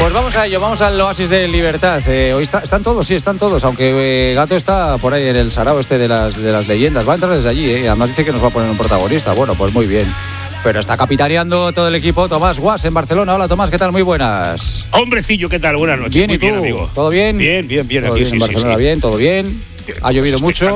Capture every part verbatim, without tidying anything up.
Pues vamos a ello, vamos al oasis de libertad. Eh, hoy está, están todos, sí, están todos, aunque eh, Gato está por ahí en el sarao este de las, de las leyendas. Va a entrar desde allí, eh, además dice que nos va a poner un protagonista. Bueno, pues muy bien. Pero está capitaneando todo el equipo Tomás Guas en Barcelona. Hola Tomás, ¿qué tal? Muy buenas. Hombrecillo, ¿qué tal? Buenas noches. Bien, muy ¿y tú? Bien, amigo. ¿Todo bien? Bien, bien, bien. ¿Todo Aquí bien sí, en Barcelona? sí, sí. Bien, todo bien. Bien, ¿Ha llovido mucho?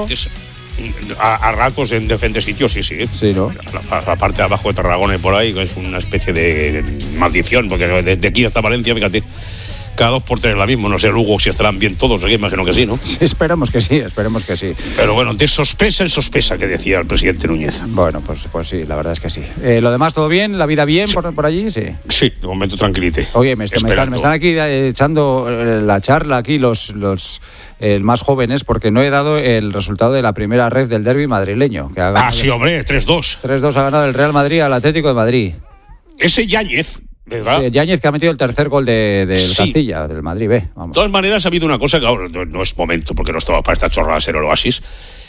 A, a ratos en diferentes sitios, sí, sí. Sí, ¿no? La, la parte de abajo de Tarragona y por ahí, que es una especie de, de maldición, porque desde aquí hasta Valencia, fíjate, cada dos por tres es la misma. No sé, Lugo, si estarán bien todos, aquí imagino que sí, ¿no? Sí, esperemos que sí, esperemos que sí. Pero bueno, de sospesa en sospesa, que decía el presidente Núñez. Bueno, pues, pues sí, la verdad es que sí. Eh, ¿Lo demás todo bien? ¿La vida bien sí. por, por allí? Sí. Sí, de momento tranquilite. Oye, me, me, están, me están aquí echando la charla aquí los... los el más jóvenes, porque no he dado el resultado de la primera ref del derbi madrileño. Que ha ah, sí, hombre, tres dos. tres dos ha ganado el Real Madrid al Atlético de Madrid. Ese Yáñez, ¿verdad? Sí, Yáñez, que ha metido el tercer gol de, del sí. Castilla, del Madrid B. Vamos. De todas maneras, ha habido una cosa que ahora no, no es momento, porque no estaba para esta chorrada ser el oasis.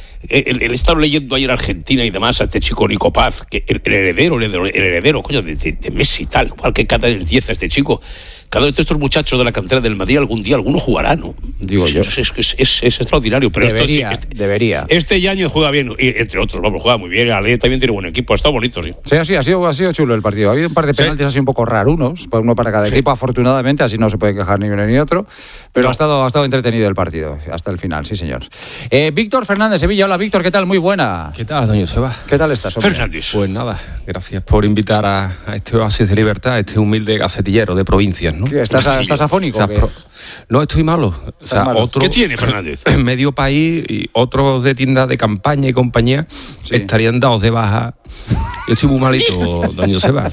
El, el estar leyendo ayer Argentina y demás a este chico Nico Paz, que el, el heredero, el heredero, el heredero, coño, de, de, de Messi y tal, igual que cada el diez a este chico. Cada uno de estos muchachos de la cantera del Madrid algún día alguno jugará, ¿no? Digo yo. Es, es, es, es, es extraordinario. Pero debería, esto, este, debería. Este Yañez juega bien, y, entre otros, vamos, juega muy bien. Ale también tiene buen equipo, ha estado bonito, sí. Sí, así, ha, sido, ha sido chulo el partido. Ha habido un par de penaltis sí. así un poco rarunos, uno para cada sí. equipo, afortunadamente, así no se puede quejar ni uno ni otro. Pero no. ha, estado, ha estado entretenido el partido, hasta el final, sí, señor. Eh, Víctor Fernández, Sevilla. Hola, Víctor, ¿qué tal? Muy buena. ¿Qué tal, doña Joseba? ¿Qué tal estás, hombre? Fernández. Pues nada, gracias por invitar a, a este oasis de libertad, a este humilde gacetillero de provincias, ¿no? ¿Estás, a, estás afónico? O sea, pro... No, estoy malo. O sea, malo. Otro, ¿Qué tiene Fernández? Medio país y otros de tiendas de campaña y compañía sí. estarían dados de baja. Yo estoy muy malito, doña Joseba.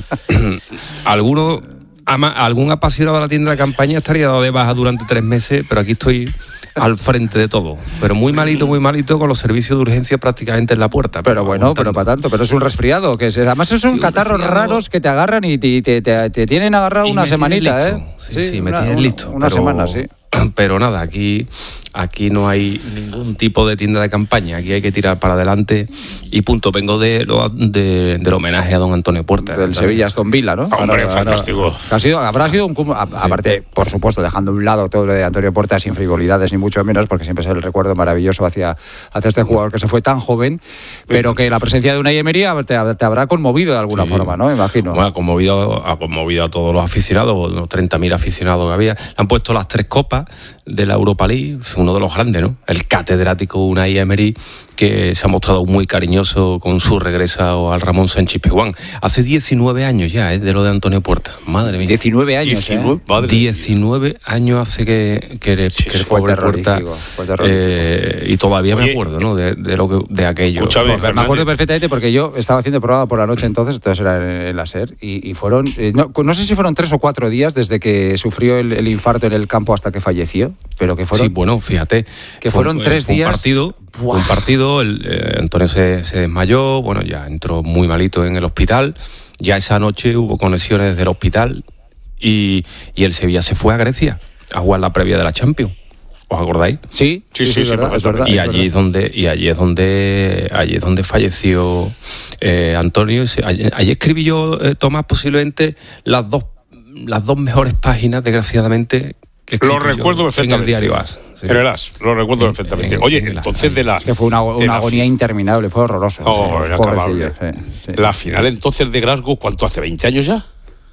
Algunos, ama, algún apasionado de la tienda de campaña estaría dado de baja durante tres meses, pero aquí estoy al frente de todo, pero muy malito, muy malito, con los servicios de urgencia prácticamente en la puerta. Pero, pero bueno, aguantando. Pero para tanto, pero es un resfriado, que es, además son sí, catarros raros que te agarran y te, te, te, te tienen agarrado y una semanita, ¿eh? Sí, sí, sí, me tienen listo. Una pero, semana, sí. Pero nada, aquí, aquí no hay ningún tipo de tienda de campaña, aquí hay que tirar para adelante y punto. Vengo de, de, del homenaje a don Antonio Puerta. Del Sevilla Aston Villa, ¿no? Hombre, ahora, fantástico. Ahora, ha sido, habrá sido un cúmulo, sí, aparte, por supuesto, dejando a un lado todo lo de Antonio Puerta sin frivolidades ni mucho menos, porque siempre es el recuerdo maravilloso hacia, hacia este jugador que se fue tan joven, pero que la presencia de Unai Emery te, te habrá conmovido de alguna sí. forma, ¿no? Imagino. Bueno, ha conmovido, ha conmovido a todos los aficionados, los treinta mil aficionados que había. Le han puesto las tres copas de la Europa League, uno de los grandes, ¿no? El catedrático Unai Emery, que se ha mostrado muy cariñoso con su regreso al Ramón Sánchez Pizjuán. Hace diecinueve años ya, ¿eh? De lo de Antonio Puerta. Madre mía. diecinueve años, diecinueve, ¿eh? Madre diecinueve años hace que, que, que, sí, que el fue pobre Puerta... Fue eh, y todavía Oye, me acuerdo, ¿no? De, de, lo que, de aquello. Escúchame, me acuerdo perfectamente porque yo estaba haciendo programa por la noche entonces, entonces era en, en la SER, y, y fueron... Eh, no, no sé si fueron tres o cuatro días desde que sufrió el, el infarto en el campo hasta que falleció, pero que fueron... Sí, bueno, fíjate. Que fueron fue, tres fue días... Un partido, un partido el, eh, Antonio se, se desmayó, bueno, ya entró muy malito en el hospital, ya esa noche hubo conexiones del hospital y, y el Sevilla se fue a Grecia a jugar la previa de la Champions. ¿Os acordáis? Sí, sí, sí, sí, sí, verdad, es verdad. Y es allí es donde y allí es donde allí es donde falleció eh, Antonio. Allí, allí escribí yo, eh, Tomás, posiblemente las dos las dos mejores páginas, desgraciadamente, que lo recuerdo perfectamente en el diario As. Sí. En el As, lo recuerdo en, perfectamente. En, Oye, en entonces en de la... Es que fue una, una agonía fi... interminable, fue horroroso. Oh, sí, pobrecillo, sí, sí. La final entonces de Glasgow, ¿cuánto hace? ¿veinte años ya?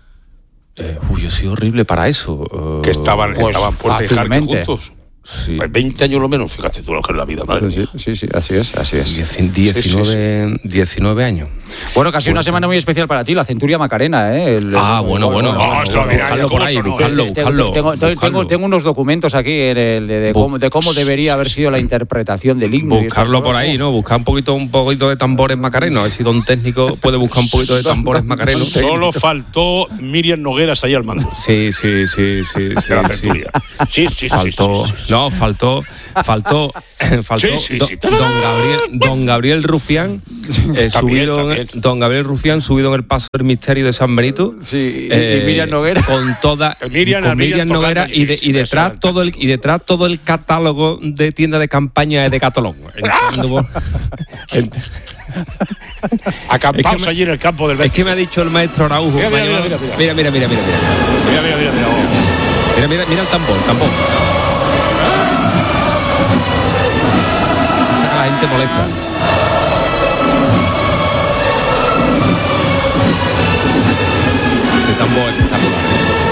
Eh, uy, yo soy horrible para eso. Uh, que estaban, pues estaban Puerta y Jarque juntos. Sí. Pues veinte años lo menos, fíjate tú lo que es la vida, madre sí, sí, sí, sí, así es, así es. diecinueve, sí, sí, sí. diecinueve años. Bueno, casi bueno, una semana muy especial para ti, la Centuria Macarena, ¿eh? El, ah, el, bueno, bueno. No, no, no, buscarlo por ahí, buscarlo, buscarlo. Tengo, tengo, tengo, tengo unos documentos aquí en el, de, de, cómo, de cómo debería haber sido la interpretación del himno. Buscarlo por ahí, ¿no? Buscar un poquito, un poquito de tambores macarenos. A ver si don técnico puede buscar un poquito de tambores macarenos. Solo faltó Miriam Nogueras ahí al mando. Sí, sí, sí, sí, sí. Sí, sí, sí. Faltó, sí, sí, sí. no, faltó... Faltó, faltó sí, sí, sí. Do, don Gabriel, don Gabriel Rufián, eh, también, subido, también. don Gabriel Rufián subido en el paso del misterio de San Benito, sí, eh, y Miriam Noguera, con toda, Miriam, con Miriam, Miriam Noguera y, de, y detrás todo el y detrás todo el catálogo de tienda de campaña de Decathlon. Acampaos es que allí en el campo del Betis. Es que me ha dicho el maestro Araujo. Mira, mira, mira, mira, mira, mira, mira, mira, mira, mira, mira, mira, mira, mira, mira. Mira, mira, mira el tambor, el tambor. O sea que la gente molesta. Ese tambor espectacular.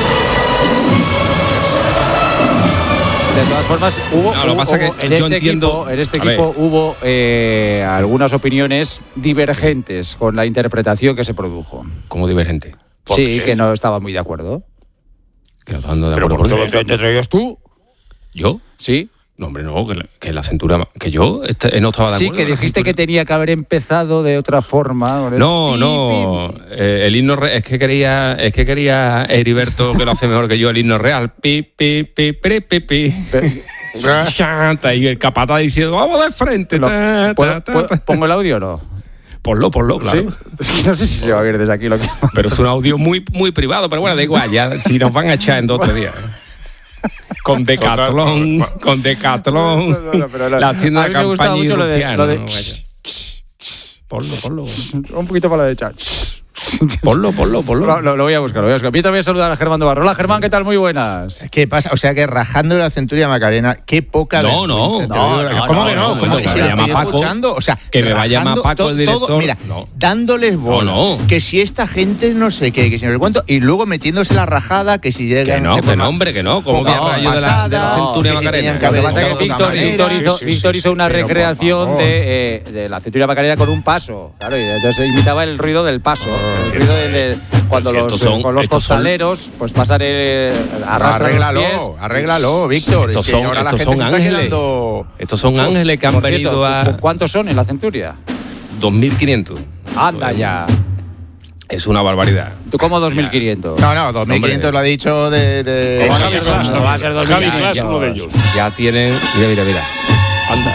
De todas formas, hubo, No, lo hubo- pasa hubo- que en, yo este entiendo- equipo, en este A ver. equipo hubo eh, algunas opiniones divergentes con la interpretación que se produjo. Como divergente. ¿Por Sí, qué? que no estaba muy de acuerdo. Que no está dando de Pero acuerdo. por ¿Por todo qué? lo que- traías tú? ¿Yo? Sí. No, hombre, no, que la, que la cintura... Que yo este, no estaba de Sí, acuerdo. que con la dijiste que cintura. tenía que haber empezado de otra forma. con el No, pi, no, pi. eh, el himno re- es que quería, es que quería Heriberto, que lo hace mejor que yo, el himno real. Pi, pi, pi, pi, pi, pi. Chanta, y el capataz diciendo, vamos de frente. Lo- ta, ¿puedo- ta, ta, puedo- ta. ¿Pongo el audio o no? Ponlo, ponlo, claro. Sí. No sé si se va a ver desde aquí lo que. Pero es un audio muy, muy privado, pero bueno, da igual, ya, si nos van a echar en dos o tres días. Con Decathlon, con Decathlon, No, no, no, pero no. las tiendas A de mí me gustaba campaña y mucho lo de- Luciano. lo de- no, vaya. Ponlo, ponlo. Un poquito para la derecha. Ponlo, ponlo, ponlo. Lo, lo- lo voy a buscar, lo voy a buscar. Yo voy a saludar a Germán de Barro. Hola, Germán, ¿qué tal? Muy buenas. ¿Qué pasa? O sea que rajando la centuria Macarena, qué poca No, no, vergüenza, te no, lo digo. no, ¿Cómo no, que no, no? no, ¿Cómo no, que que si me la llama estoy Paco, escuchando? O sea, que me va a llamar rajando Paco, to- el director. todo- mira, No. dándoles bola. No, no. Que si esta gente no sé qué, que si no sé cuánto, y luego metiéndose la rajada, que si llegan... Que no, de que forma no, hombre, que no. Como poca que rayo de la, de la pasada, centuria que si Macarena. tenían que Lo que haber pasa es que estado de Víctor, otra Víctor manera. hizo, Sí, sí, Víctor sí, hizo una pero por recreación favor. de, eh, de la centuria macarena con un paso. Claro, y entonces imitaba el ruido del paso. El ruido de, de- cuando Pero si los, estos son- con los estos son- costaleros pues pasan el, arrastran los Arréglalo, pies. arréglalo, Víctor. Estos Es que son- ahora la estos gente son se está ángeles. quedando- Estos son ángeles que han Por cierto, venido a ¿cuántos son en la centuria? dos mil quinientos. Anda ya. Es una barbaridad. ¿Tú como dos mil quinientos? No, no, dos mil quinientos Hombre. lo ha dicho de... de- ¿Cómo va a Javi ser Glass, dos- no va a ser dos mil Javi Glass, quinientos? uno de ellos. Ya tienen. Mira, mira, mira. Anda.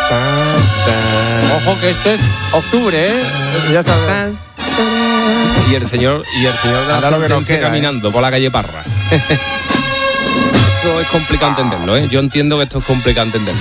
Ojo que esto es octubre, ¿eh? Ya está. Y el señor, y el señor de la Anda lo que nos sentencia queda, caminando por la calle Parra. Esto es complicado entenderlo, ¿eh? Yo entiendo que esto es complicado entenderlo.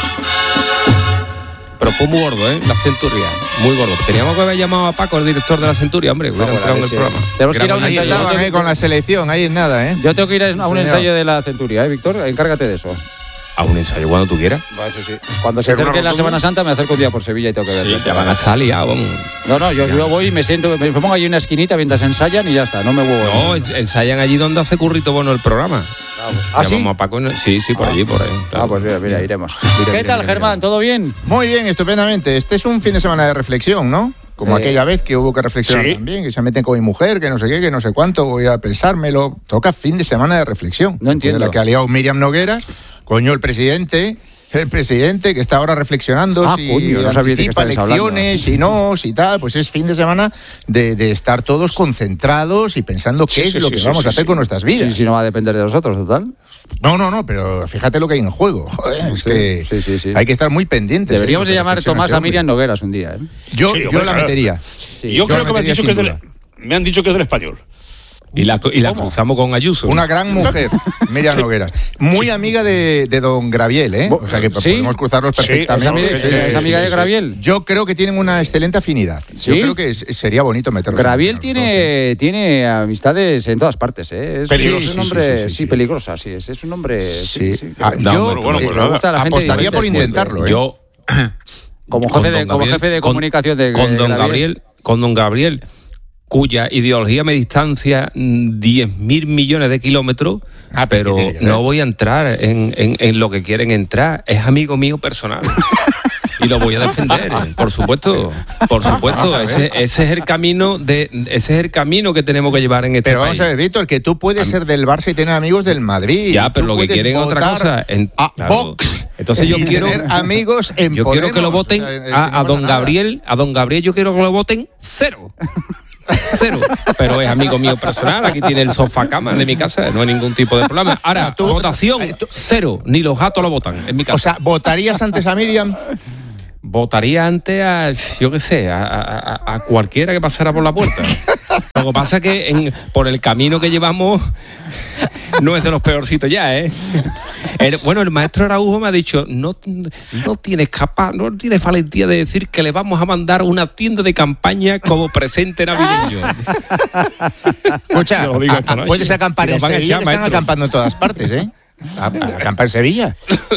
Pero fue muy gordo, ¿eh? La centuria. Muy gordo. Teníamos que haber llamado a Paco, el director de la centuria, hombre. Hubiera Vamos, entrado en el sí. programa. Tenemos que ir a un Ahí ensayo. estaban, eh, con la selección, ahí es nada, ¿eh? Yo tengo que ir a un Señor. ensayo de la centuria, ¿eh, Víctor? Encárgate de eso. A un ensayo cuando tú quieras. Cuando se ¿Pero acerque una la rotonda? Semana Santa me acerco un día por Sevilla y tengo que verlo. Ya van a estar liados, vamos. No, no, yo, yo voy y me siento, me pongo ahí en una esquinita mientras ensayan y ya está, no me huevo. No, ens- ensayan allí donde hace currito bueno el programa. ¿Ah, sí? Llamamos a Paco. en- Sí, sí, por allí, por ahí. claro. Ah, pues mira, mira, iremos. Mira, ¿Qué mira, tal, mira, Germán? mira. ¿Todo bien? Muy bien, estupendamente. Este es un fin de semana de reflexión, ¿no? Como Eh, aquella vez que hubo que reflexionar sí. también, que se meten con mi mujer, que no sé qué, que no sé cuánto, voy a pensármelo. Toca fin de semana de reflexión. No entiendo. De la que ha liado Miriam Nogueras, coño, el presidente, el presidente que está ahora reflexionando Ah, si coño, no sabía de qué anticipa estabais hablando. elecciones, si no, si tal, pues es fin de semana de, de estar todos concentrados y pensando qué Sí, es sí, lo sí, que sí, vamos sí, a hacer sí. con nuestras vidas. Sí, sí, no va a depender de nosotros, total. No, no, no, pero fíjate lo que hay en juego. Joder, es Sí, que sí, sí, sí. hay que estar muy pendientes. Deberíamos ¿eh? de Lo que llamar reflexiona Tomás este a hombre. Miriam Nogueras un día, ¿eh? Yo, Sí, yo hombre, la claro. metería. Sí. Yo yo creo la que me han metería dicho que es sin del, duda. me han dicho que es del español. Y la, y la cruzamos con Ayuso. Una gran mujer, Miriam Nogueras. Muy amiga de, de don Graviel, ¿eh? O sea que ¿Sí? podemos cruzarlos Sí, perfectamente. ¿Es amiga- es amiga de Graviel? Yo creo que tienen una excelente afinidad. ¿Sí? Yo creo que es- sería bonito meterlos. Graviel en- tiene, tiene amistades en todas partes, ¿eh? Es, Peligroso. es un hombre, Sí, sí, sí, sí, sí. peligrosa, sí, es, es un hombre... Sí. Sí, sí, Ah, que- No, yo bueno, bueno, eh, pues me nada. gusta la gente apostaría por diferente intentarlo, ¿eh? Yo. Como con jefe de, don como Gabriel- jefe de con- comunicación de Con don Graviel. Gabriel, con don Gabriel, cuya ideología me distancia mm, diez mil millones de kilómetros, Ah, pero pero ¿qué tiene que ver? no voy a entrar en, en- en lo que quieren entrar. Es amigo mío personal. Y lo voy a defender, eh, por supuesto, por supuesto. Ese, ese es el camino de, ese es el camino que tenemos que llevar en este Pero país. vamos a ver, Víctor, que tú puedes ser del Barça y tener amigos del Madrid. Ya, pero Tú lo que puedes quieren es otra votar cosa. En- a claro. Vox. Entonces yo y quiero- tener amigos en Yo quiero que lo Podemos, voten o sea, eh, si a, no a pasa don nada. Gabriel, a don Gabriel yo quiero que lo voten cero. Cero. Pero es amigo mío personal, aquí tiene el sofá cama de mi casa, no hay ningún tipo de problema. Ahora, Tú- votación, eh, tú- cero. Ni los gatos lo votan en mi casa. O sea, ¿votarías antes a Miriam? Votaría antes a, yo qué sé, a, a- a cualquiera que pasara por la puerta. Lo que pasa es que en- por el camino que llevamos no es de los peorcitos ya, ¿eh? El, bueno, el maestro Araujo me ha dicho, no, no tienes capaz, no tienes valentía de decir que le vamos a mandar una tienda de campaña como presente navideño. Escucha, Lo digo esta noche. puedes acampar Que en nos van a Sevilla, echar, que están maestro. acampando en todas partes, ¿eh? A- a- Acampa en Sevilla.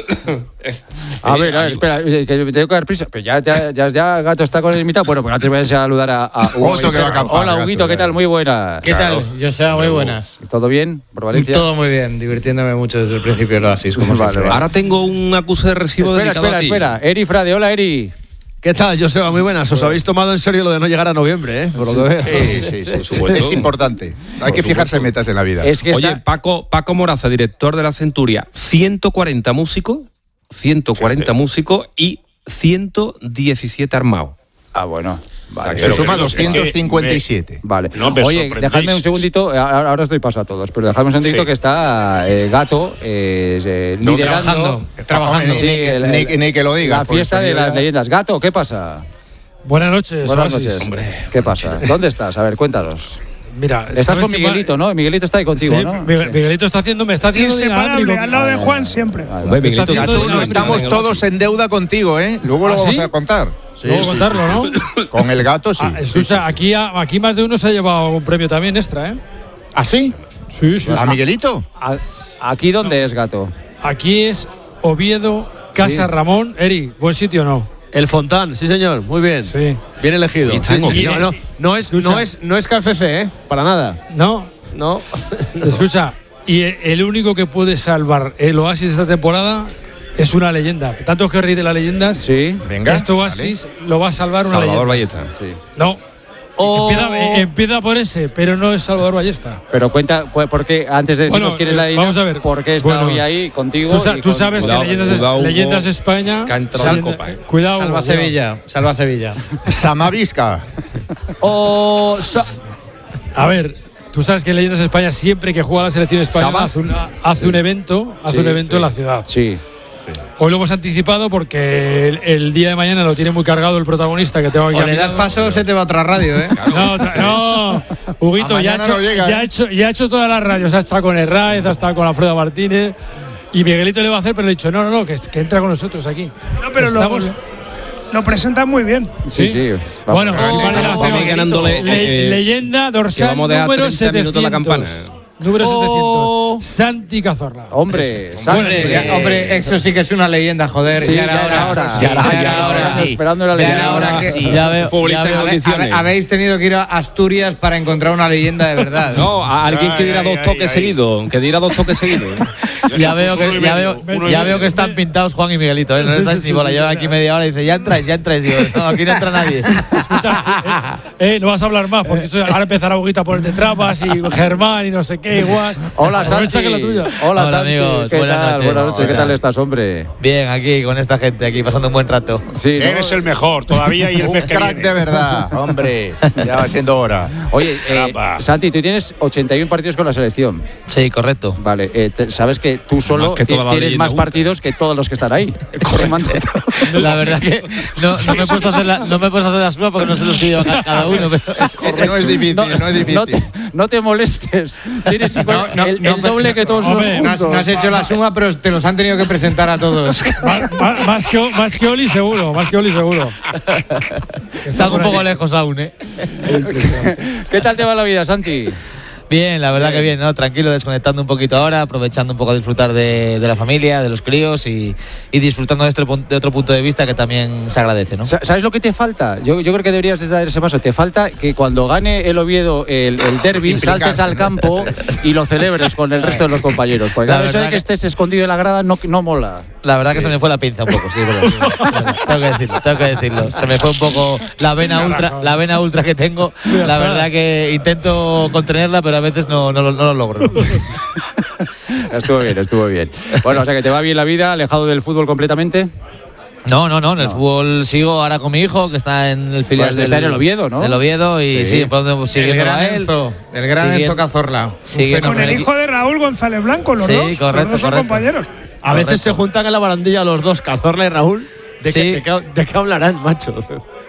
A ver, a ver, espera, eh, que me tengo que dar prisa. Pero ya, ya, ya, ya Gato está con el invitado. Bueno, pues antes voy a saludar a, a Hugo. Otro que va a acampar, Hola, Gato, Huguito, ¿qué ya. tal? Muy buena. ¿Qué tal? Yo soy muy buenas. ¿Todo bien por Valencia? Todo muy bien, divirtiéndome mucho desde el principio del Oasis, como Vale, siempre. vale. Ahora tengo un acuse de recibo Espera, dedicado espera, a ti. espera. Eri Frade, hola, Eri. ¿Qué tal, Joseba? Muy buenas. Os habéis tomado en serio lo de no llegar a noviembre, ¿eh? Por lo que veo. Sí, sí, sí, sí. Es importante. Hay que fijarse en metas en la vida. Es que Oye, está... Paco, Paco Moraza, director de la Centuria, ciento cuarenta músicos, ciento cuarenta músicos y ciento diecisiete armados. Ah, bueno. Vale. Se Pero suma que- doscientos cincuenta y siete. Vale. No me Oye, sorprendéis. dejadme un segundito, ahora, ahora os doy paso a todos, pero dejadme un segundito Sí. que está eh, Gato eh, eh, No, liderando. trabajando, trabajando. Sí, Ni- el- ni- el- ni que lo digas, La porque fiesta esto de ya- las leyendas. Gato, ¿qué pasa? Buenas noches, Buenas Oasis. noches. ¿Qué pasa? ¿Dónde estás? A ver, cuéntanos. Mira, Estás ¿sabes con qué Miguelito, pa- ¿no? Miguelito está ahí contigo, Sí, ¿no? Miguel- Sí. Miguelito está haciendo, me está haciendo Inseparable, dinámico. al lado de Juan siempre. Vale, Hombre, vale. Miguelito, Está ya haciendo tú- dinámico. Estamos en el todos Oasis. en deuda contigo, ¿eh? Luego lo ¿Ah, vamos sí? a contar. Sí, Luego sí, contarlo, ¿no? sí. Con el gato, sí. Ah, escucha, aquí, aquí más de uno se ha llevado un premio también extra, ¿eh? ¿Ah, sí? Sí, sí. ¿A Miguelito? A- ¿Aquí dónde es, Gato? Aquí es Oviedo, Casa Sí. Ramón. Eri, ¿buen sitio o no? El Fontán, sí, señor. Muy bien. Sí. Bien elegido. Y está en Sí, Oviedo. no, no, no es, no, Escucha. es, no es K F C, ¿eh? Para nada. ¿No? No. Escucha, y el único que puede salvar el Oasis esta temporada es una leyenda. Tanto que reí de las leyendas. Sí. Venga. Este Oasis lo va a salvar una Salvador leyenda. Ballesta. Sí. No. Oh. Empieza, eh, empieza por ese, pero no es Salvador Ballesta. Pero cuenta, pues, ¿por qué? Antes de decirnos Bueno, quién es la eh, leyenda, vamos a ver. ¿por qué está Bueno, hoy ahí contigo? Tú, sa- y tú con- sabes Cuidado, que Leyendas, cuidado, Hugo, Leyendas España. que ha entrado en Leyenda- Copa, eh. Cuidado. Salva Hugo, Sevilla, salva Sevilla. Samavisca. Oh, sa- A ver, tú sabes que Leyendas España siempre que juega la selección española ¿Sabas? hace, una- hace un evento, hace Sí, un evento sí. en la ciudad. Sí. Hoy lo hemos anticipado porque el, el día de mañana lo tiene muy cargado el protagonista que tengo aquí. O a le mi das lado. paso, se te va a otra radio, ¿eh? No, tra- no, Huguito, A ya ha, mañana hecho, no llega, ya, ha ¿eh? hecho, ya ha hecho todas las radios. Ha estado con Herráez, ha estado con Alfredo Martínez. Y Miguelito le va a hacer, pero le he dicho, no, no, no, que, que entra con nosotros aquí. No, pero lo, Estamos- lo presentan muy bien. Sí, sí. Bueno, Vamos. sí, vale la Estamos pena. ganándole, Le- eh, leyenda dorsal vamos a dejar número treinta minutos la setecientos. campana. Número Oh. setecientos. Santi Cazorla. Hombre, Eso. Santi. Hombre, Bueno, ya- hombre, eso sí que es una leyenda, joder. Sí, ya era ya era hora. hora. Sí, Ya era- ya ya era era hora, hora. sí. Esperando la Ya leyenda. era hora que- Ya veo. Futbolista ya en veo. condiciones. Habe- Habéis tenido que ir a Asturias para encontrar una leyenda de verdad. No, a alguien que Ay, diera ay, dos ay, toques ay. seguidos. Que diera dos toques seguidos. Ya veo que, Uno y ya medio, veo, uno y ya medio. veo que están pintados Juan y Miguelito, ¿eh? No Sí, les dais sí, ni sí, bola. sí, Llevan sí. aquí media hora y dice, ya entráis, ya entráis. Digo, no, aquí no entra nadie. Escucha, eh, eh, no vas a hablar más, porque eso- ahora empezará Huguito a ponerte trampas y Germán y no sé qué, igual. Hola, Aprovecha Santi. que la tuya. Hola, Hola, Santi. amigos. ¿Qué Buenas tal? noches. Buenas noches. ¿Qué Hola. tal estás, hombre? Bien, aquí con esta gente, aquí pasando un buen rato. Sí, ¿no? Eres el mejor, todavía y el Un mes que crack viene. de verdad, hombre. Ya va siendo hora. Oye, eh, Caramba. Santi, tú tienes ochenta y uno partidos con la selección. Sí, correcto. Vale, eh, te- sabes que tú solo Más que toda ti- la tienes leyenda más junta. partidos que todos los que están ahí. Correcto. La verdad que no, no me he puesto a hacer la, no me he puesto a hacer la suma porque no se los pido a cada uno. Pero No es difícil, no, es difícil. No te, no te molestes. Tienes igual No, no, el, no, el doble que todos los Hombre, No has, juntos. no has hecho la suma, pero te los han tenido que presentar a todos. Más, más- más que, más que Oli seguro, más que Oli seguro. Está un poco lejos aún, ¿eh? ¿Qué tal te va la vida, Santi? Bien, la verdad que bien, ¿no? Tranquilo, desconectando un poquito ahora, aprovechando un poco a disfrutar de, de la familia, de los críos y, y disfrutando de, este, pun- de otro punto de vista que también se agradece, ¿no? Sa- ¿Sabes lo que te falta? Yo, yo creo que deberías de dar ese paso. Te falta que cuando gane el Oviedo el, el derbi, Implicarse, saltes al ¿no? campo y lo celebres con el resto de los compañeros. Porque La claro, eso de verdad que que- estés escondido en la grada no, no mola. La verdad que se me fue la pinza un poco, sí, es verdad, sí, es verdad. Tengo que decirlo, tengo que decirlo. Se me fue un poco la vena ultra, la vena ultra que tengo. La verdad que intento contenerla, pero a veces no, no, lo, no lo logro. Estuvo bien, estuvo bien. Bueno, o sea que te va bien la vida, alejado del fútbol completamente. No, no, no, en el fútbol sigo ahora con mi hijo, que está en el filial Pues del, está en el Oviedo, ¿no? Del Oviedo y Sí. sí, pues, El siguiendo gran a él. Enzo, el gran Siguiendo- Enzo Cazorla. Un siguiendo Con el el hijo de Raúl González Blanco, los Sí, dos. correcto, los dos son correcto. compañeros. Correcto. A veces se juntan en la barandilla los dos, Cazorla y Raúl. ¿De, Sí. qué, de, qué, ¿De qué hablarán, macho?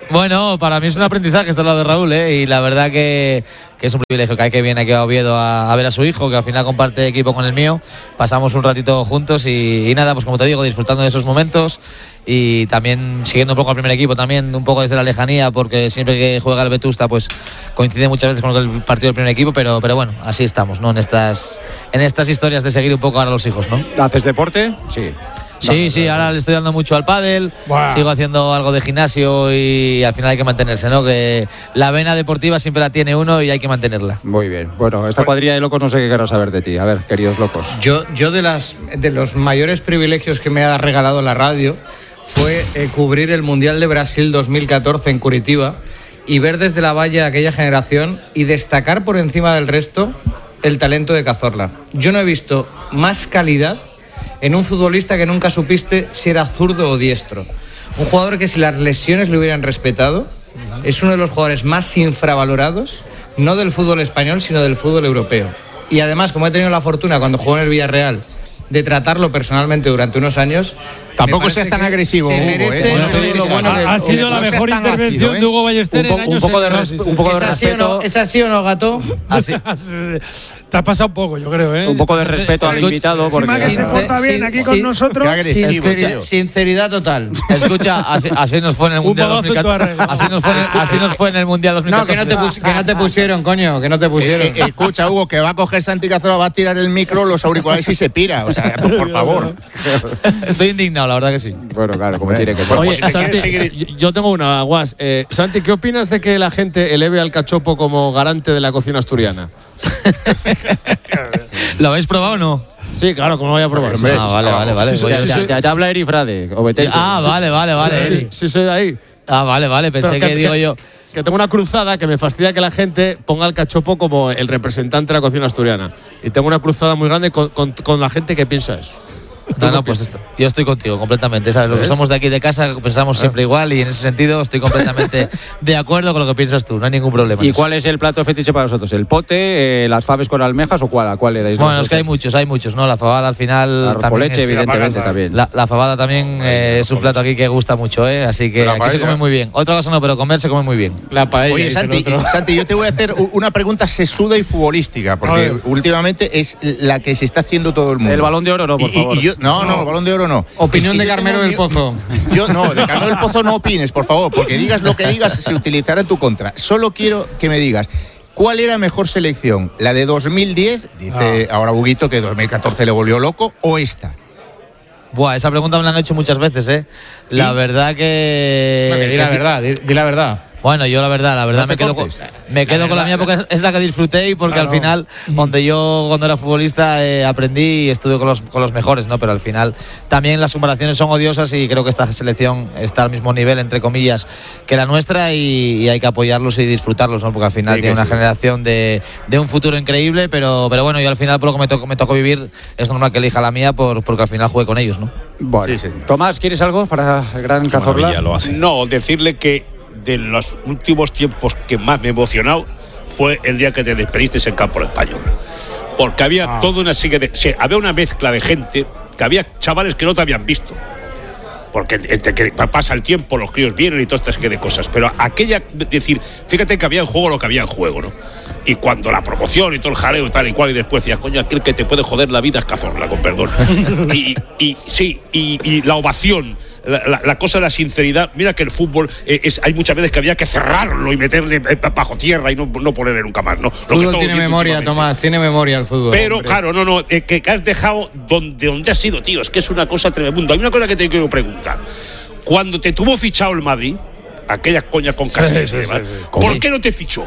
Bueno, para mí es un aprendizaje estar al lado de Raúl, ¿eh? Y la verdad que, que es un privilegio que hay que viene aquí a Oviedo a, a ver a su hijo, que al final comparte equipo con el mío. Pasamos un ratito juntos y, y nada, pues como te digo, disfrutando de esos momentos y también siguiendo un poco al primer equipo, también un poco desde la lejanía, porque siempre que juega el Vetusta pues coincide muchas veces con el partido del primer equipo, pero, pero bueno, así estamos, ¿no? En estas, en estas historias de seguir un poco ahora a los hijos, ¿no? ¿Haces deporte? Sí. Sí, sí, ahora le estoy dando mucho al pádel, wow. Sigo haciendo algo de gimnasio y al final hay que mantenerse, ¿no? Que la vena deportiva siempre la tiene uno y hay que mantenerla. Muy bien. Bueno, esta cuadrilla de locos no sé qué querrá saber de ti. A ver, queridos locos. Yo, yo de, las, de los mayores privilegios que me ha regalado la radio fue eh, cubrir el Mundial de Brasil dos mil catorce en Curitiba y ver desde la valla aquella generación y destacar por encima del resto el talento de Cazorla. Yo no he visto más calidad en un futbolista que nunca supiste si era zurdo o diestro. Un jugador que si las lesiones le hubieran respetado, es uno de los jugadores más infravalorados, no del fútbol español, sino del fútbol europeo. Y además, como he tenido la fortuna cuando jugó en el Villarreal de tratarlo personalmente durante unos años, tampoco seas tan agresivo, Hugo, ¿eh? Bueno, no bueno ha, ha sido la mejor intervención ácido, ¿eh? de Hugo Ballester un, po, en años un poco de, res, un poco de respeto. ¿Es así o no, gato? Así. Te has pasado un poco, yo creo, ¿eh? Un poco de respeto al invitado. Porque que se porta bien aquí con nosotros. Sinceridad, sinceridad total. Escucha, así, así nos fue en el Mundial dos mil catorce. Así nos fue, así nos fue en el Mundial dos mil catorce. No, que no te, pus, que no te pusieron, coño, que no te pusieron. Eh, eh, escucha, Hugo, que va a coger Santi Cazorla, va a tirar el micro, los auriculares y se pira. O sea, por favor. Estoy indignado, la verdad que sí. Bueno, claro, como tiene que ser. Oye, Santi, yo tengo una, Guas. Eh, Santi, ¿qué opinas de que la gente eleve al cachopo como garante de la cocina asturiana? ¿Lo habéis probado o no? Sí, claro, como lo voy a probar. Ah, vale, vale, vale. Sí, sí, sí, sí. Te habla Eri Frade. Ah, vale, vale, vale. Sí, sí, sí, soy de ahí. Ah, vale, vale. Pensé que, que, que digo que, yo. Que tengo una cruzada que me fastidia que la gente ponga el cachopo como el representante de la cocina asturiana. Y tengo una cruzada muy grande con, con, con la gente que piensa eso. No, no, pues esto, yo estoy contigo completamente, ¿sabes? Lo que somos de aquí de casa pensamos siempre igual y en ese sentido estoy completamente de acuerdo con lo que piensas tú, no hay ningún problema. ¿Y cuál es el plato fetiche para vosotros? ¿El pote, eh, las faves con almejas o cuál? ¿A cuál le dais? Bueno, es que hay muchos, hay muchos, ¿no? La fabada al final. Arroz con leche, es, evidentemente, también. La, la fabada también eh, es un plato aquí que gusta mucho, ¿eh? Así que aquí se come muy bien. Otra cosa no, pero comer se come muy bien. La paella. Oye, Santi, Santi, yo te voy a hacer una pregunta sesuda y futbolística, porque últimamente es la que se está haciendo todo el mundo. El Balón de Oro, no, por y, favor. Y yo, no, no, el Balón de Oro no. Opinión es de Carmelo del Pozo. Yo no, de Carmelo del Pozo no opines, por favor, porque digas lo que digas se utilizará en tu contra. Solo quiero que me digas, ¿cuál era mejor selección? ¿La de dos mil diez? Dice ah. ahora Huguito que dos mil catorce le volvió loco, ¿o esta? Buah, esa pregunta me la han hecho muchas veces, ¿eh? La ¿Y? verdad que... Bueno, que di la verdad, di, di la verdad. Bueno, yo la verdad, la verdad no me quedo con, me quedo la con la mía porque es la que disfruté y porque claro. al final, donde yo cuando era futbolista eh, aprendí y estuve con los, con los mejores, ¿no? Pero al final también las comparaciones son odiosas y creo que esta selección está al mismo nivel, entre comillas, que la nuestra y, y hay que apoyarlos y disfrutarlos, ¿no? Porque al final sí, tiene una sí. generación de, de un futuro increíble, pero, pero bueno, yo al final por lo que me tocó, me tocó vivir es normal que elija la mía por, porque al final jugué con ellos, ¿no? Bueno, sí, sí. Tomás, ¿quieres algo para el gran Cazorla? No, decirle que de los últimos tiempos que más me ha emocionado fue el día que te despediste en Campo Español, porque había ah. toda una serie de, o sea, había una mezcla de gente, que había chavales que no te habían visto, porque entre que pasa el tiempo, los críos vienen y toda esta serie de cosas, pero aquella, decir, fíjate que había en juego lo que había en juego, ¿no? Y cuando la promoción y todo el jaleo y tal y cual, y después decías, coño, aquel que te puede joder la vida es Cazorla, con perdón. y, y sí, y, y la ovación, la, la, la cosa de la sinceridad, mira que el fútbol eh, es, hay muchas veces que había que cerrarlo y meterle bajo tierra y no, no ponerle nunca más, ¿no? El fútbol tiene memoria, Tomás, tiene memoria el fútbol. Pero hombre. Claro, no, no, eh, que, que has dejado donde, donde has sido, tío, es que es una cosa tremenda. Hay una cosa que te quiero preguntar. Cuando te tuvo fichado el Madrid, aquellas coñas con Casillas sí, sí, y demás, sí, sí. ¿por qué no te fichó?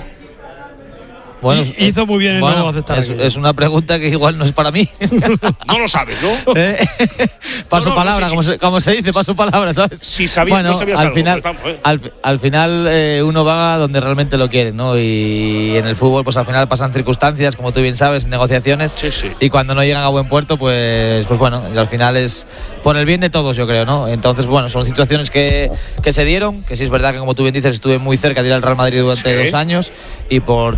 Bueno, hizo muy bien el bueno, nuevo aceptar. Es, es una pregunta que igual no es para mí. No lo sabes, ¿no? ¿Eh? Paso no, no, palabra, no sé, como, se, como se dice, paso palabra, ¿sabes? Si sabías, bueno, no sabías al algo, final, empezamos, ¿eh? al, al final eh, uno va donde realmente lo quiere, ¿no? Y en el fútbol, pues al final pasan circunstancias, como tú bien sabes, negociaciones. Sí, sí. Y cuando no llegan a buen puerto, pues, pues bueno, al final es por el bien de todos, yo creo, ¿no? Entonces, bueno, son situaciones que, que se dieron, que sí es verdad que, como tú bien dices, estuve muy cerca de ir al Real Madrid durante sí. dos años y por pequeñas cosas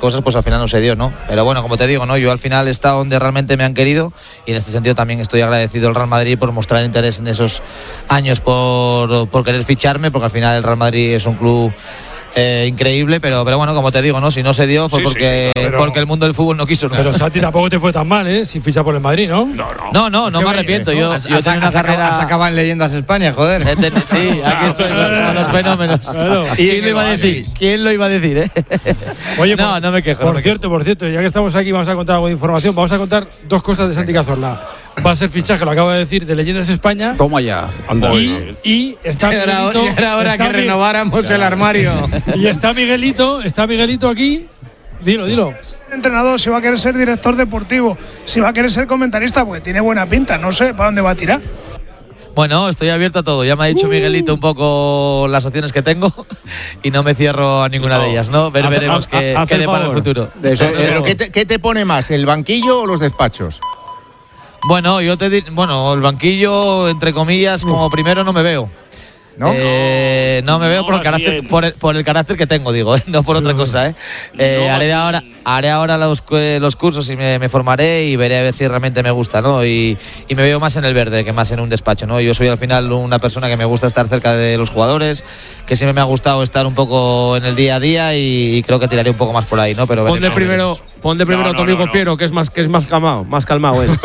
cosas, pues al final no se dio, ¿no? Pero bueno, como te digo, ¿no? Yo al final he estado donde realmente me han querido y en este sentido también estoy agradecido al Real Madrid por mostrar interés en esos años por, por querer ficharme, porque al final el Real Madrid es un club Eh, increíble, pero, pero bueno, como te digo, ¿no? Si no se dio fue Sí, sí, porque, sí, claro. porque el mundo del fútbol no quiso. ¿no? Pero Santi tampoco te fue tan mal, ¿eh? Sin fichar por el Madrid, ¿no? No, no. No, no, no Qué me bien, arrepiento. ¿no? Yo, Has, yo has, tenía una has acabado, carrera. has acabado en Leyendas España, joder. He ten- Sí, aquí estoy con los fenómenos. Claro. Y en ¿Quién lo el iba a decir? Oasis. ¿Quién lo iba a decir, eh? Oye, no, por, no me quejo. Por no me quejo. cierto, por cierto, ya que estamos aquí, vamos a contar algo de información. Vamos a contar dos cosas de Santi Cazorla. Va a ser fichaje, lo acabo de decir, de Leyendas España. Toma ya. Anda. Y, y está Ya era, Miguelito. ya era hora está que Mi- renováramos el armario. Y está Miguelito, está Miguelito aquí. Dilo, dilo. Entrenador, si va a querer ser director deportivo, si va a querer ser comentarista, porque tiene buena pinta, no sé para dónde va a tirar. Bueno, estoy abierto a todo. Ya me ha dicho Miguelito un poco las opciones que tengo y no me cierro a ninguna de ellas, ¿no? Ver, Haz- veremos haz- qué, haz qué el depara el favor. futuro. De eso, eh, Pero ¿qué te, qué te pone más, el banquillo o los despachos? Bueno, yo te di- bueno, el banquillo, entre comillas, como primero no me veo. ¿No? Eh, no me veo No, por, el más carácter, bien. por, el, por el carácter que tengo, digo, ¿eh? No por otra cosa. ¿eh? Eh, No, haré, más ahora, bien. haré ahora los, cu- los cursos y me, me formaré y veré a ver si realmente me gusta, ¿no? Y, y me veo más en el verde que más en un despacho, ¿no? Yo soy al final una persona que me gusta estar cerca de los jugadores, que siempre me ha gustado estar un poco en el día a día y, y creo que tiraré un poco más por ahí, ¿no? Pero Pon de veremos. primero, pon de primero No, a tu no, amigo no, no. Piero, que es más, que es más calmado, más calmado él.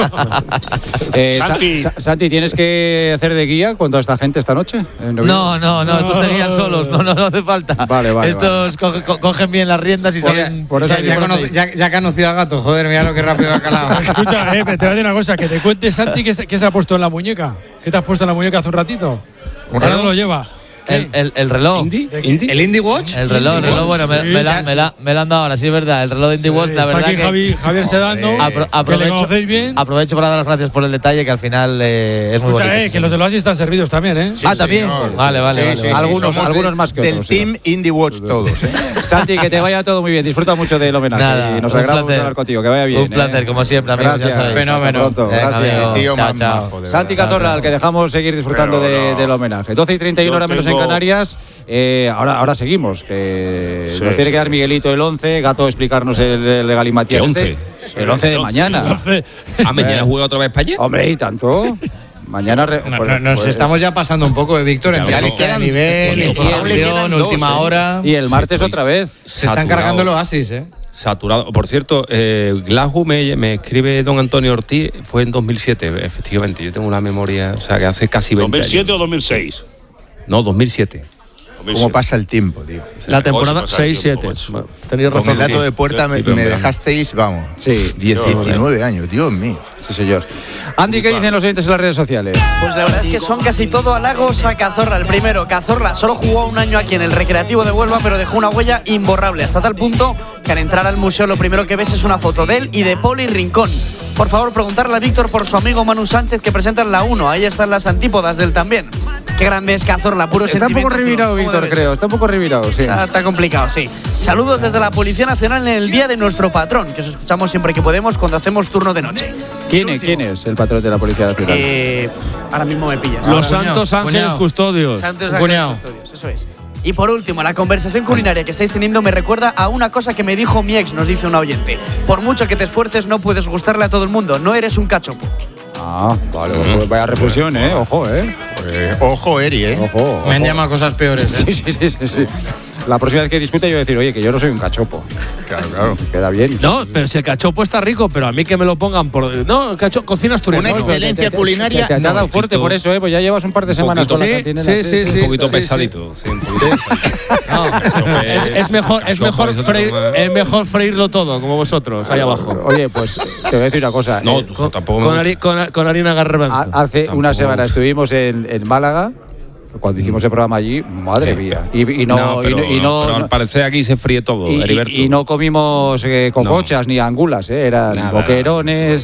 eh, Sa- Santi. Sa- Santi, ¿tienes que hacer de guía con toda esta gente esta noche? En Oviedo? No, no, no, estos seguían solos, no, no, no hace falta. Vale, vale, Estos coge- co- cogen bien las riendas y Por- saben. por eso saben Ya, digo, por dónde conoce- ir. ya, ya ha conocido al gato, joder, mira lo que rápido ha calado. Escucha, eh, te voy a decir una cosa, que te cuente Santi qué se, qué se ha puesto en la muñeca. ¿Qué te has puesto en la muñeca hace un ratito? Ahora reloj? no lo lleva. El, el, el reloj. ¿Indie? ¿Indie? ¿El Indie Watch? El reloj, el reloj, bueno, me, Sí, me, la, sí. me, la, me la han dado ahora, sí es verdad. El reloj de Indie Watch, la Está verdad aquí que. Javi- Javier Sedano, apro- que le aprovecho, conocéis bien. aprovecho para dar las gracias por el detalle, que al final eh, es muy Escucha, bonito. eh, que los de los Oasis están servidos también, ¿eh? ah, también. señor. Vale, vale, Sí, vale. sí, vale. sí, Algunos- somos algunos del- más que Del otros, sí. Team Indie Watch todos, ¿eh? Santi, que te vaya todo muy bien. Disfruta mucho del homenaje. Nada, y nos un alegramos de placer. hablar contigo. Que vaya bien. Un placer, eh. como siempre, amigos. Gracias. Ya sabéis. Fenómeno. Hasta pronto. Venga, Gracias. amigos. Tío Chao, más chao. majo, de Santi verdad. Cazorla, al que dejamos seguir disfrutando Pero de- no. del homenaje. doce y treinta y uno, Yo hora menos en tengo- Canarias. Eh, ahora, ahora seguimos. Que Sí, nos tiene sí. que dar Miguelito el once. Gato, explicarnos el, el Galimatías. ¿Qué este. once? El once de El mañana. Entonces, Ah, mañana juega otra vez España. Hombre, ¿y tanto? Mañana. re- No, pues- no, nos pues- estamos ya pasando un poco de Víctor Claro, entre no. lista de Quedan- nivel, pues, Inquietud, aún le quedan dos, última ¿eh? hora. Y el martes Estoy otra vez. Se están saturado. cargando los Oasis, ¿eh? Saturado. Por cierto, eh, Glasgow me, me escribe don Antonio Ortiz, fue en dos mil siete, efectivamente. Yo tengo una memoria, o sea, que hace casi veinte ¿dos mil siete años. o dos mil seis? No, dos mil siete. ¿Cómo pasa el tiempo, tío? La temporada Ocho, seis siete. macho. Tenéis Con razón. el dato sí. de puerta me, Sí, pero me hombre. dejasteis, vamos, Sí, diecinueve años, Dios mío. sí, señor. Andy, ¿qué dicen los oyentes en las redes sociales? Pues la verdad es que son casi todo halagos a Cazorla. El primero, Cazorla solo jugó un año aquí en el Recreativo de Huelva, pero dejó una huella imborrable, hasta tal punto que al entrar al museo lo primero que ves es una foto de él y de Poli Rincón. Por favor, preguntarle a Víctor por su amigo Manu Sánchez, que presenta en la uno. Ahí están las antípodas del también. Qué grande es Cazorla, puro Está un poco sentimiento. revirado, ¿Cómo Víctor, debe creo. ser? Está un poco revirado, sí. Está, está complicado, sí. Saludos desde la Policía Nacional en el día de nuestro patrón, que os escuchamos siempre que podemos cuando hacemos turno de noche. ¿Quién es, ¿Quién es el patrón de la Policía Nacional? Eh, ahora mismo me pillas. Los Cuñado, Santos Ángeles cuñado. Custodios. Santos Un Ángeles cuñado. Custodios, eso es. Y por último, la conversación culinaria que estáis teniendo me recuerda a una cosa que me dijo mi ex, nos dice una oyente. Por mucho que te esfuerces, no puedes gustarle a todo el mundo, no eres un cachopo. Ah, vale, pues vaya reflexión, ¿eh? Ojo, ¿eh? Eh, ojo, Eri, ¿eh? Ojo, ojo. Me han llamado cosas peores, ¿eh? Sí, sí, sí, sí, sí. La próxima vez que discute yo voy a decir, oye, que yo no soy un cachopo. Claro, claro. Queda bien. No, pero si el cachopo está rico, pero a mí que me lo pongan por. No, el cachopo, cocina asturiana. Una No, excelencia Te- culinaria. Te, te, te ha no dado fuerte Tito. por eso, ¿eh? Pues ya llevas un par de semanas poquito. con la Sí, cantinela. sí, sí, un poquito sí, pesadito. Sí, un poquito pesadito. No, es, es mejor, es, Cachopo, mejor eso freír, toma- es mejor freírlo todo, como vosotros, ahí abajo. Oye, pues te voy a decir una cosa. No, eh, tú tampoco me Con, gusta. hari- con, con harina garbanzo. ha- hace Tampoco. una semana estuvimos en, en Málaga, cuando hicimos el programa allí, madre Sí, mía. Y, y no, pero, y no, y no- pero al no- parecer aquí se fríe todo, y- y- Heriberto. y no comimos eh, cocochas ni angulas, ¿eh? Eran Nada, boquerones,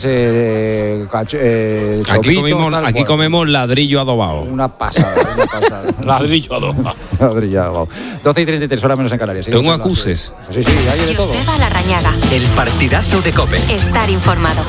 eh, cacho- eh, Aquí chopitos, comimos, tal, aquí bueno, comemos ladrillo adobado. Una pasada, una pasada. Ladrillo a dos. Ladrillo adobado. doce y treinta y tres, hora menos en Canarias. Tengo Seguimos hablando. acuses. Sí, sí, hay de todo. Joseba Larrañaga. El partidazo de COPE. Estar informado.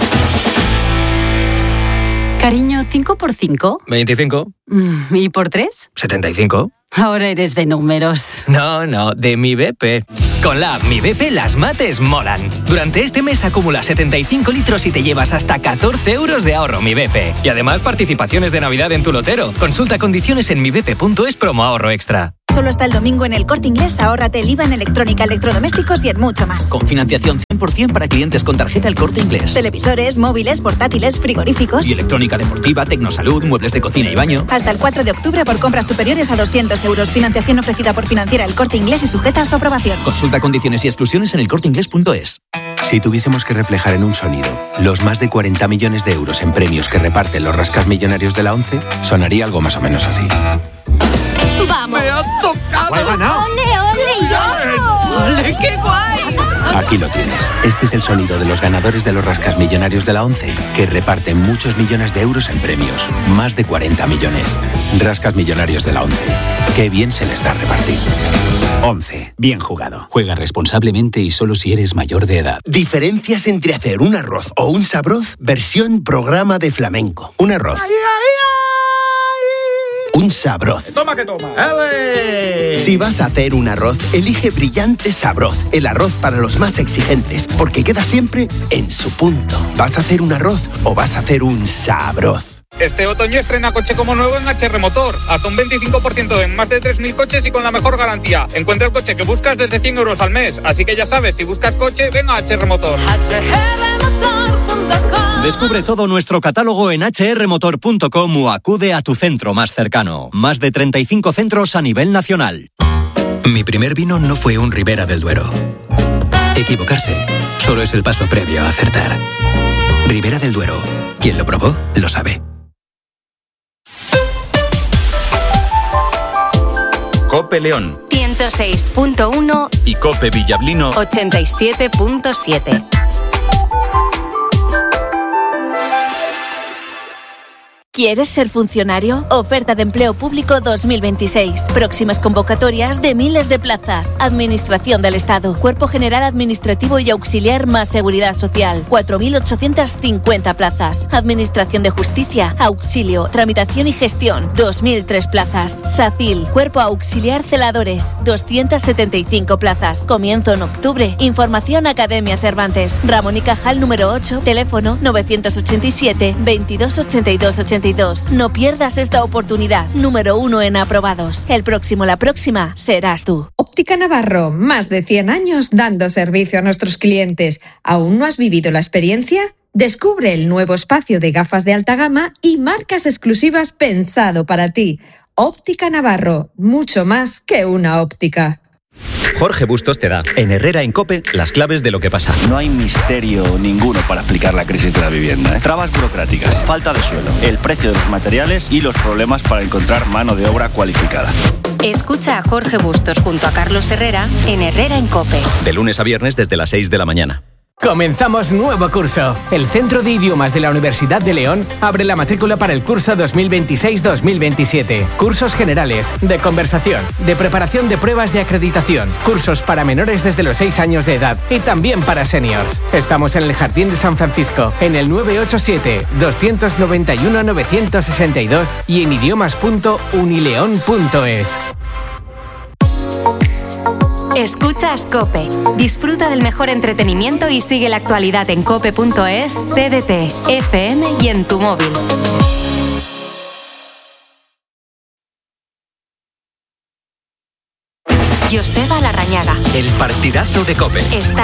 Cariño, ¿cinco por cinco? veinticinco, Mm, ¿Y por tres? setenta y cinco. Ahora eres de números. No, no, de mi B P. Con la app Mi B P las mates molan. Durante este mes acumula setenta y cinco litros y te llevas hasta catorce euros de ahorro Mi B P. Y además participaciones de Navidad en tu lotero. Consulta condiciones en mibp punto es promo ahorro extra. Solo hasta el domingo en el Corte Inglés, ahórrate el I V A en electrónica, electrodomésticos y en mucho más. Con financiación cien por ciento para clientes con tarjeta El Corte Inglés. Televisores, móviles, portátiles, frigoríficos. Y electrónica deportiva, tecnosalud, muebles de cocina y baño. Hasta el cuatro de octubre por compras superiores a doscientos euros. Financiación ofrecida por Financiera El Corte Inglés y sujeta a su aprobación. Consulta condiciones y exclusiones en el corte inglés punto es. Si tuviésemos que reflejar en un sonido los más de cuarenta millones de euros en premios que reparten los rascas millonarios de la ONCE, sonaría algo más o menos así. ¡Vamos! ¡Me has tocado! ¡He ganado! ¡Ole, ole, yo! ¡Ole, qué guay! Aquí lo tienes. Este es el sonido de los ganadores de los rascas millonarios de la ONCE, que reparten muchos millones de euros en premios. Más de cuarenta millones. Rascas millonarios de la ONCE. Qué bien se les da repartir. ONCE. Bien jugado. Juega responsablemente y solo si eres mayor de edad. Diferencias entre hacer un arroz o un sabroz, versión programa de flamenco. Un arroz. ¡Ay, ay, ay! Un sabroz. ¡Toma que toma! ¡Ele! Si vas a hacer un arroz, elige Brillante Sabroz, el arroz para los más exigentes, porque queda siempre en su punto. ¿Vas a hacer un arroz o vas a hacer un sabroz? Este otoño estrena coche como nuevo en H R Motor. Hasta un veinticinco por ciento en más de tres mil coches y con la mejor garantía. Encuentra el coche que buscas desde cien euros al mes. Así que ya sabes, si buscas coche, ven a H R Motor. Descubre todo nuestro catálogo en hache erre motor punto com o acude a tu centro más cercano. Más de treinta y cinco centros a nivel nacional. Mi primer vino no fue un Ribera del Duero. Equivocarse solo es el paso previo a acertar. Ribera del Duero. Quien lo probó, lo sabe. COPE León ciento seis punto uno y COPE Villablino ochenta y siete punto siete. ¿Quieres ser funcionario? Oferta de empleo público dos mil veintiséis. Próximas convocatorias de miles de plazas. Administración del Estado. Cuerpo General Administrativo y Auxiliar más Seguridad Social. cuatro mil ochocientas cincuenta plazas. Administración de Justicia. Auxilio. Tramitación y Gestión. dos mil tres plazas. SACIL. Cuerpo Auxiliar Celadores. doscientas setenta y cinco plazas. Comienzo en octubre. Información Academia Cervantes. Ramón y Cajal número ocho. Teléfono novecientos ochenta y siete, veintidós ochenta y dos ochenta y dos. No pierdas esta oportunidad. Número uno en aprobados. El próximo, la próxima, serás tú. Óptica Navarro, más de cien años dando servicio a nuestros clientes. ¿Aún no has vivido la experiencia? Descubre el nuevo espacio de gafas de alta gama y marcas exclusivas pensado para ti. Óptica Navarro, mucho más que una óptica. Jorge Bustos te da, en Herrera en COPE, las claves de lo que pasa. No hay misterio ninguno para explicar la crisis de la vivienda, ¿eh? Trabas burocráticas, falta de suelo, el precio de los materiales y los problemas para encontrar mano de obra cualificada. Escucha a Jorge Bustos junto a Carlos Herrera en Herrera en COPE. De lunes a viernes desde las seis de la mañana. Comenzamos nuevo curso. El Centro de Idiomas de la Universidad de León abre la matrícula para el curso dos mil veintiséis dos mil veintisiete. Cursos generales, de conversación, de preparación de pruebas de acreditación, cursos para menores desde los seis años de edad y también para seniors. Estamos en el Jardín de San Francisco, en el nueve ocho siete, dos nueve uno, nueve seis dos y en idiomas punto unileón punto es. Escuchas COPE. Disfruta del mejor entretenimiento y sigue la actualidad en cope punto es, T D T, F M y en tu móvil. Joseba Larrañaga. El partidazo de COPE. Está